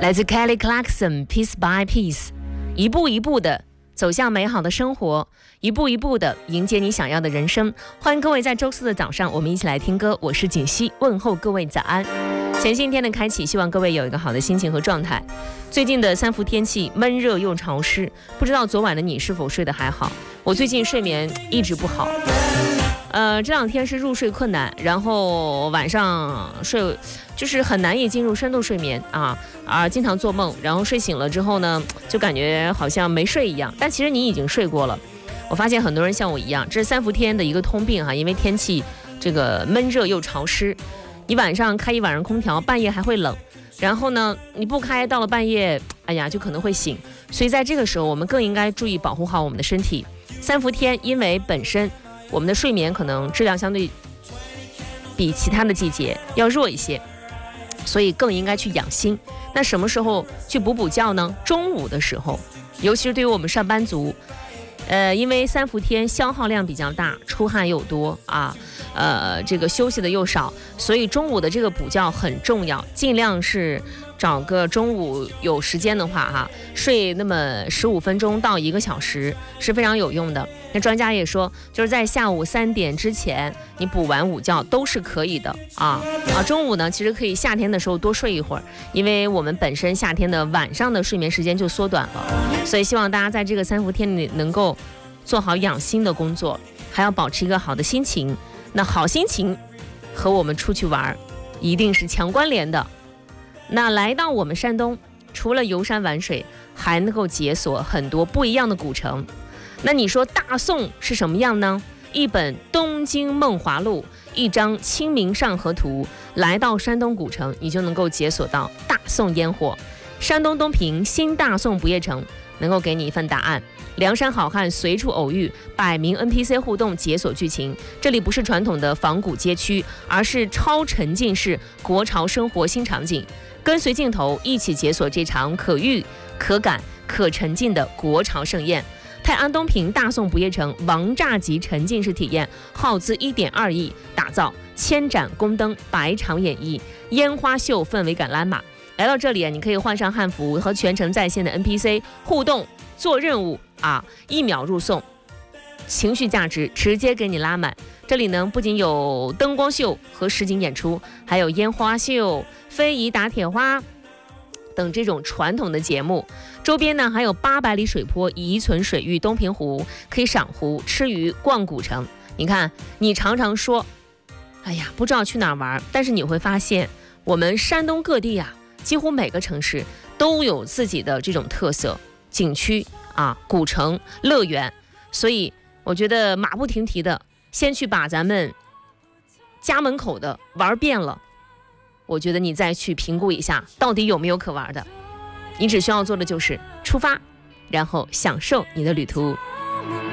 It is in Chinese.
来自 Kelly Clarkson Piece by Piece， 一步一步的走向美好的生活，一步一步的迎接你想要的人生。欢迎各位在周四的早上我们一起来听歌，我是锦溪，问候各位早安。全新一天的开启，希望各位有一个好的心情和状态。最近的三伏天气闷热又潮湿，不知道昨晚的你是否睡得还好？我最近睡眠一直不好，这两天是入睡困难，然后晚上睡就是很难以进入深度睡眠经常做梦，然后睡醒了之后呢，就感觉好像没睡一样，但其实你已经睡过了。我发现很多人像我一样，这是三伏天的一个通病因为天气这个闷热又潮湿，你晚上开一晚上空调，半夜还会冷，然后呢你不开，到了半夜就可能会醒，所以在这个时候我们更应该注意保护好我们的身体。三伏天因为本身我们的睡眠可能质量相对比其他的季节要弱一些，所以更应该去养心。那什么时候去补觉呢？中午的时候，尤其是对于我们上班族，因为三伏天消耗量比较大，出汗又多这个休息的又少，所以中午的这个补觉很重要，尽量是找个中午有时间的话睡那么15分钟到1个小时是非常有用的。那专家也说，就是在下午3点之前你补完午觉都是可以的中午呢其实可以夏天的时候多睡一会儿，因为我们本身夏天的晚上的睡眠时间就缩短了，所以希望大家在这个三伏天里能够做好养心的工作，还要保持一个好的心情。那好心情和我们出去玩一定是强关联的。那来到我们山东，除了游山玩水，还能够解锁很多不一样的古城。那你说大宋是什么样呢？一本《东京梦华录》，一张《清明上河图》，来到山东古城，你就能够解锁到大宋烟火。山东东平新大宋不夜城能够给你一份答案。梁山好汉随处偶遇，百名 NPC 互动解锁剧情。这里不是传统的仿古街区，而是超沉浸式国潮生活新场景。跟随镜头一起解锁这场可遇、可感、可沉浸的国潮盛宴。泰安东平大宋不夜城王炸级沉浸式体验，耗资1.2亿打造，千盏宫灯，百场演绎，烟花秀氛围感拉满。来到这里你可以换上汉服，和全程在线的 NPC 互动，做任务1秒入送，情绪价值直接给你拉满。这里呢不仅有灯光秀和实景演出，还有烟花秀、非遗打铁花等这种传统的节目。周边呢还有800里水泊、遗存水域、东平湖，可以赏湖、吃鱼、逛古城。你看，你常常说不知道去哪玩，但是你会发现我们山东各地几乎每个城市都有自己的这种特色景区古城、乐园。所以我觉得马不停蹄的先去把咱们家门口的玩遍了，我觉得你再去评估一下到底有没有可玩的。你只需要做的就是出发，然后享受你的旅途。